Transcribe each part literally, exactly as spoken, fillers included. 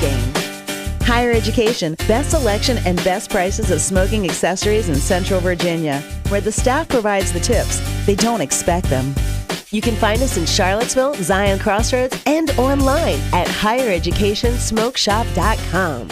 stain. Higher Education, best selection and best prices of smoking accessories in Central Virginia, where the staff provides the tips. They don't expect them. You can find us in Charlottesville, Zion Crossroads, and online at higher education smoke shop dot com.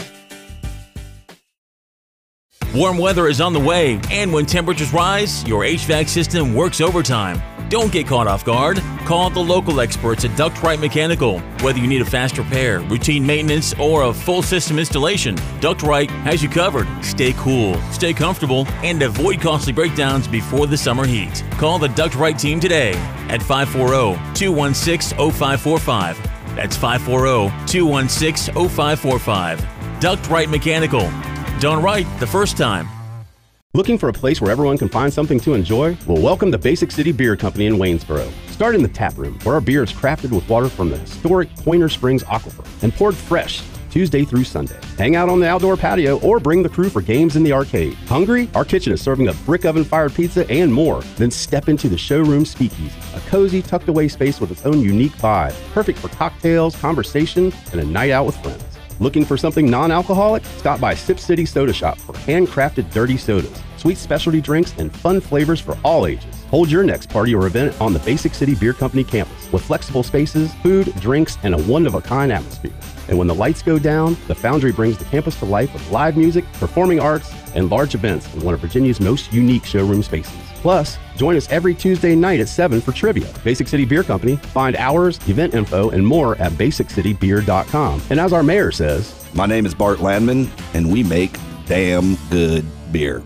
Warm weather is on the way, and when temperatures rise, your H V A C system works overtime. Don't get caught off guard. Call the local experts at Duct Right Mechanical. Whether you need a fast repair, routine maintenance, or a full system installation, Duct Right has you covered. Stay cool, stay comfortable, and avoid costly breakdowns before the summer heat. Call the Duct Right team today at five four zero, two one six, zero five four five. That's five four zero, two one six, zero five four five. Duct Right Mechanical. Done right the first time. Looking for a place where everyone can find something to enjoy? Well, welcome to Basic City Beer Company in Waynesboro. Start in the tap room, where our beer is crafted with water from the historic Pointer Springs Aquifer and poured fresh Tuesday through Sunday. Hang out on the outdoor patio or bring the crew for games in the arcade. Hungry? Our kitchen is serving a brick oven-fired pizza and more. Then step into the showroom speakeasy, a cozy, tucked-away space with its own unique vibe, perfect for cocktails, conversation, and a night out with friends. Looking for something non-alcoholic? Stop by Sip City Soda Shop for handcrafted dirty sodas, sweet specialty drinks, and fun flavors for all ages. Hold your next party or event on the Basic City Beer Company campus with flexible spaces, food, drinks, and a one-of-a-kind atmosphere. And when the lights go down, the Foundry brings the campus to life with live music, performing arts, and large events in one of Virginia's most unique showroom spaces. Plus, join us every Tuesday night at seven for trivia. Basic City Beer Company. Find hours, event info, and more at basic city beer dot com. And as our mayor says, my name is Bart Landman, and we make damn good beer.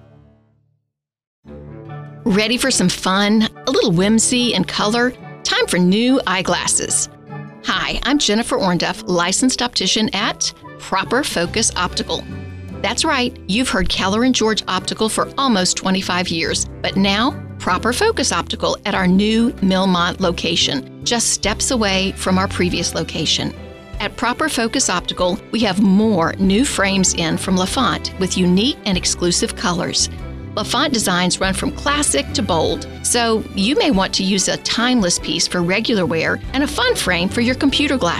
Ready for some fun, a little whimsy and color? Time for new eyeglasses. Hi, I'm Jennifer Ornduff, licensed optician at Proper Focus Optical. That's right, you've heard Keller and George Optical for almost twenty-five years, but now Proper Focus Optical at our new Millmont location, just steps away from our previous location. At Proper Focus Optical, we have more new frames in from LaFont with unique and exclusive colors. LaFont designs run from classic to bold, so you may want to use a timeless piece for regular wear and a fun frame for your computer glasses.